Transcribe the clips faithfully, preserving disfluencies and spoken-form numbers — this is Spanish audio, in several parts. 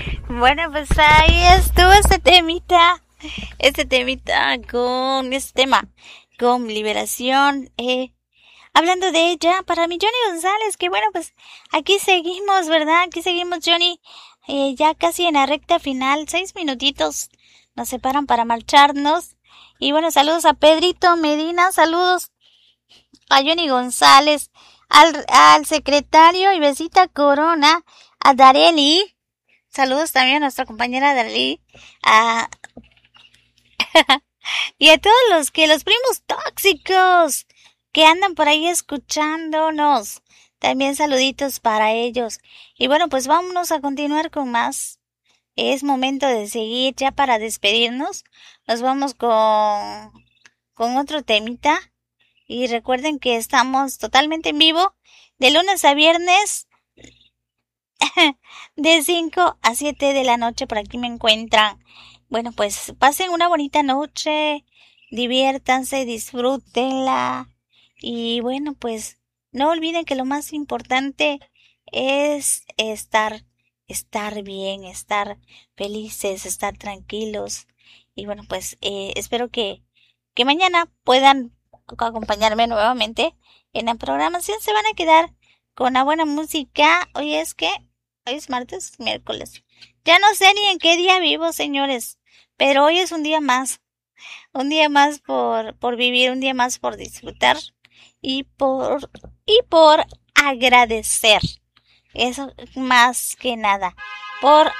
Bueno, pues ahí estuvo este temita, este temita con este tema, con Liberación, eh, hablando de ella, para mi Johnny González, que bueno, pues aquí seguimos, ¿verdad? Aquí seguimos, Johnny, eh, ya casi en la recta final, seis minutitos nos separan para marcharnos. Y bueno, saludos a Pedrito Medina, saludos a Johnny González, al, al secretario Ibesita Corona, a Dareli, saludos también a nuestra compañera Dareli, a y a todos los que, los primos tóxicos que andan por ahí escuchándonos, también saluditos para ellos. Y bueno, pues vámonos a continuar con más. Es momento de seguir ya para despedirnos. Nos vamos con, con otro temita. Y recuerden que estamos totalmente en vivo de lunes a viernes de cinco a siete de la noche. Por aquí me encuentran. Bueno, pues pasen una bonita noche, diviértanse, disfrútenla. Y bueno, pues no olviden que lo más importante es estar, estar bien, estar felices, estar tranquilos. Y bueno, pues eh, espero que, que mañana puedan acompañarme nuevamente en la programación. Se van a quedar con la buena música. Hoy es que, hoy es martes, miércoles. Ya no sé ni en qué día vivo, señores, pero hoy es un día más. Un día más por, por vivir, un día más por disfrutar y por, y por agradecer. Eso más que nada. Por,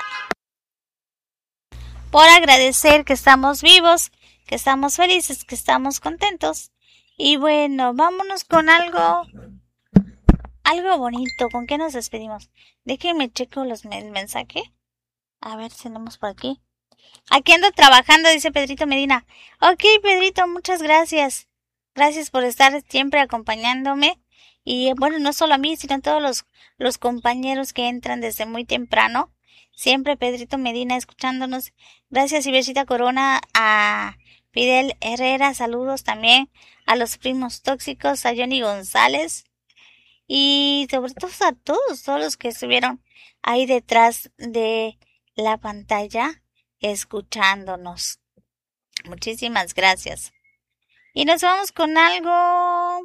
por agradecer que estamos vivos, que estamos felices, que estamos contentos. Y bueno, vámonos con algo, algo bonito. ¿Con qué nos despedimos? Déjenme checo los el mensaje. A ver si tenemos por aquí. Aquí ando trabajando, dice Pedrito Medina. Ok, Pedrito, muchas gracias. Gracias por estar siempre acompañándome. Y bueno, no solo a mí, sino a todos los, los compañeros que entran desde muy temprano. Siempre Pedrito Medina escuchándonos. Gracias, Ibesita Corona, a Fidel Herrera, saludos también a los primos tóxicos, a Johnny González. Y sobre todo a todos, todos los que estuvieron ahí detrás de la pantalla escuchándonos. Muchísimas gracias. Y nos vamos con algo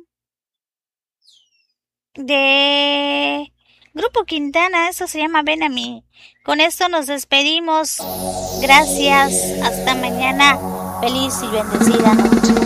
de Grupo Quintana, eso se llama Ven a mí. Con esto nos despedimos. Gracias, hasta mañana. Feliz y bendecida noche.